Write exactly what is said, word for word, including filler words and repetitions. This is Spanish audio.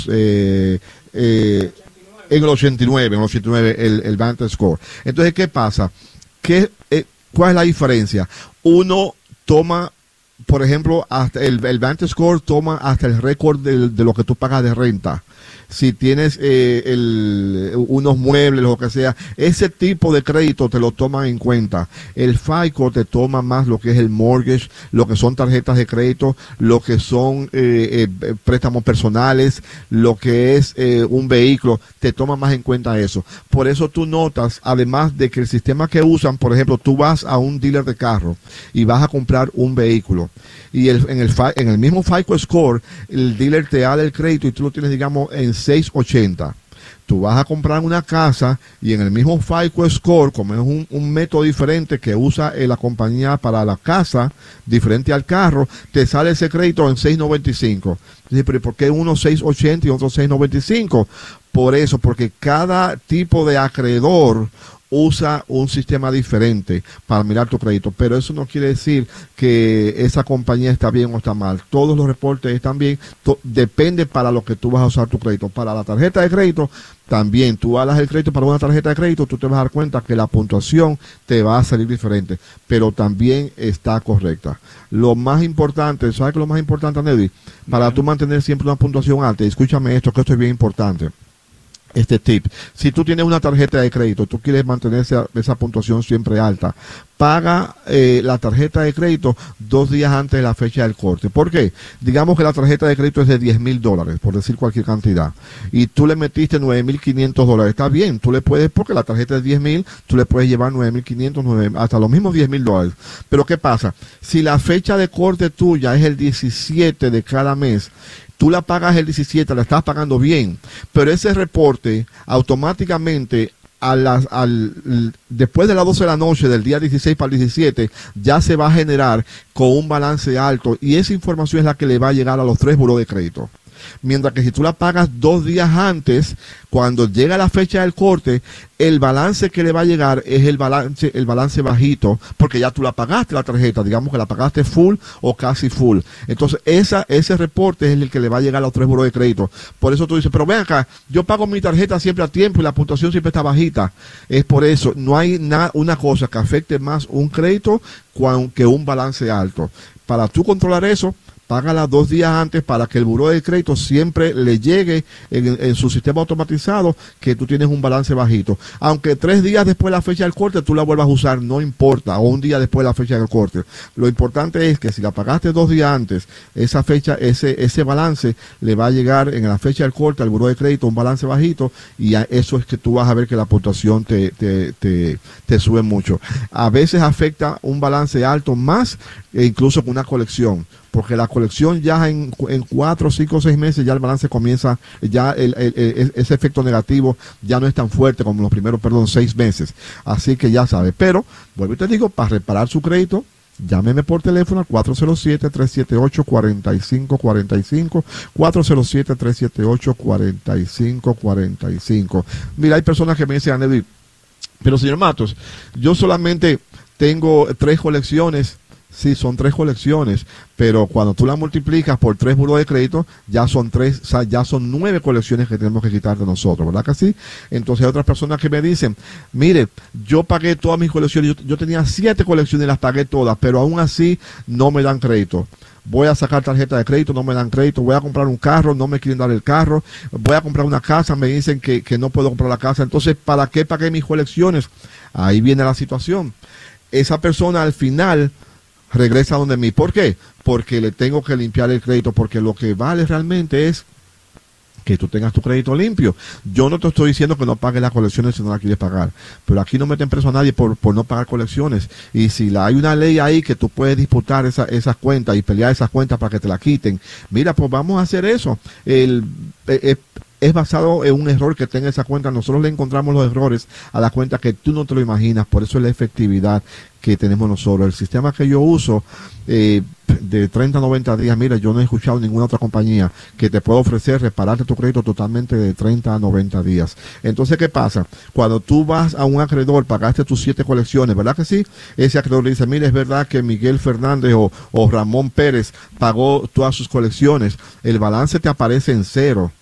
eh, eh, en el ochenta y nueve, en el ochenta y nueve el, el VantageScore. Entonces, ¿qué pasa? ¿Qué, eh, ¿Cuál es la diferencia? Uno toma, por ejemplo, hasta el, el VantageScore toma hasta el récord de, de lo que tú pagas de renta. Si tienes eh, el, unos muebles, lo que sea, ese tipo de crédito te lo toman en cuenta. El FICO te toma más lo que es el mortgage, lo que son tarjetas de crédito, lo que son eh, eh, préstamos personales, lo que es eh, un vehículo, te toma más en cuenta eso. Por eso tú notas, además de que el sistema que usan, por ejemplo, tú vas a un dealer de carro y vas a comprar un vehículo. Y el, en, el, en el mismo FICO Score, el dealer te da el crédito y tú lo tienes, digamos, en seiscientos ochenta. Tú vas a comprar una casa y en el mismo FICO Score, como es un, un método diferente que usa eh, la compañía para la casa, diferente al carro, te sale ese crédito en seiscientos noventa y cinco. Entonces, ¿pero por qué uno seiscientos ochenta y otro seiscientos noventa y cinco? Por eso, porque cada tipo de acreedor usa un sistema diferente para mirar tu crédito, pero eso no quiere decir que esa compañía está bien o está mal. Todos los reportes están bien, depende para lo que tú vas a usar tu crédito. Para la tarjeta de crédito, también tú hagas el crédito para una tarjeta de crédito, tú te vas a dar cuenta que la puntuación te va a salir diferente, pero también está correcta. Lo más importante, ¿sabes qué es lo más importante, Neddy? Para uh-huh. tú mantener siempre una puntuación alta, y escúchame esto, que esto es bien importante. Este tip, si tú tienes una tarjeta de crédito, tú quieres mantener esa, esa puntuación siempre alta, paga eh, la tarjeta de crédito dos días antes de la fecha del corte. ¿Por qué? Digamos que la tarjeta de crédito es de diez mil dólares, por decir cualquier cantidad, y tú le metiste nueve mil quinientos dólares. Está bien, tú le puedes, porque la tarjeta es diez mil, tú le puedes llevar nueve mil quinientos, hasta los mismos diez mil dólares. Pero ¿qué pasa? Si la fecha de corte tuya es el diecisiete de cada mes, tú la pagas el diecisiete, la estás pagando bien, pero ese reporte automáticamente a las, al, después de las doce de la noche del día dieciséis para el diecisiete ya se va a generar con un balance alto, y esa información es la que le va a llegar a los tres buros de crédito. Mientras que si tú la pagas dos días antes, cuando llega la fecha del corte, el balance que le va a llegar es el balance, el balance bajito, porque ya tú la pagaste la tarjeta, digamos que la pagaste full o casi full. Entonces, esa, ese reporte es el que le va a llegar a los tres buros de crédito. Por eso tú dices, pero ven acá, yo pago mi tarjeta siempre a tiempo y la puntuación siempre está bajita. Es por eso, no hay na, una cosa que afecte más un crédito que un balance alto. Para tú controlar eso, págala dos días antes para que el buró de crédito siempre le llegue en, en su sistema automatizado que tú tienes un balance bajito. Aunque tres días después de la fecha del corte tú la vuelvas a usar, no importa, o un día después de la fecha del corte. Lo importante es que si la pagaste dos días antes, esa fecha, ese, ese balance le va a llegar en la fecha del corte al buró de crédito un balance bajito, y a eso es que tú vas a ver que la puntuación te, te, te, te sube mucho. A veces afecta un balance alto más, e incluso con una colección, porque la colección ya en, en cuatro, cinco, seis meses ya el balance comienza, ya el, el, el, ese efecto negativo ya no es tan fuerte como los primeros, perdón, seis meses. Así que ya sabes. Pero, vuelvo y te digo, para reparar su crédito, llámeme por teléfono al cuatro cero siete, tres siete ocho, cuatro cinco cuatro cinco, cuatro cero siete, tres siete ocho, cuatro cinco cuatro cinco. Mira, hay personas que me dicen, Neddy, pero señor Matos, yo solamente tengo tres colecciones. Sí, son tres colecciones, pero cuando tú la multiplicas por tres buros de crédito, ya son tres, o sea, ya son nueve colecciones que tenemos que quitar de nosotros, ¿verdad que sí? Entonces hay otras personas que me dicen, mire, yo pagué todas mis colecciones, yo, yo tenía siete colecciones y las pagué todas, pero aún así no me dan crédito. Voy a sacar tarjeta de crédito, no me dan crédito. Voy a comprar un carro, no me quieren dar el carro. Voy a comprar una casa, me dicen que, que no puedo comprar la casa. Entonces, ¿para qué pagué mis colecciones? Ahí viene la situación. Esa persona al final regresa donde mí. ¿Por qué? Porque le tengo que limpiar el crédito, porque lo que vale realmente es que tú tengas tu crédito limpio. Yo no te estoy diciendo que no pagues las colecciones si no las quieres pagar, pero aquí no meten preso a nadie por, por no pagar colecciones. Y si la, hay una ley ahí que tú puedes disputar esa, esas cuentas y pelear esas cuentas para que te la quiten, mira, pues vamos a hacer eso. El, eh, es basado en un error que tenga esa cuenta. Nosotros le encontramos los errores a la cuenta que tú no te lo imaginas. Por eso es la efectividad que tenemos nosotros. El sistema que yo uso eh, de treinta a noventa días, mira, yo no he escuchado ninguna otra compañía que te pueda ofrecer repararte tu crédito totalmente de treinta a noventa días. Entonces, ¿qué pasa? Cuando tú vas a un acreedor, pagaste tus siete colecciones, ¿verdad que sí? Ese acreedor le dice, mira, es verdad que Miguel Fernández o, o Ramón Pérez pagó todas sus colecciones. El balance te aparece en cero.